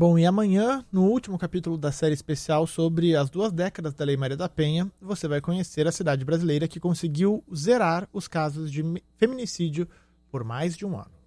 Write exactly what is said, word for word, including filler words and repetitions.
Bom, e amanhã, no último capítulo da série especial sobre as duas décadas da Lei Maria da Penha, você vai conhecer a cidade brasileira que conseguiu zerar os casos de feminicídio por mais de um ano.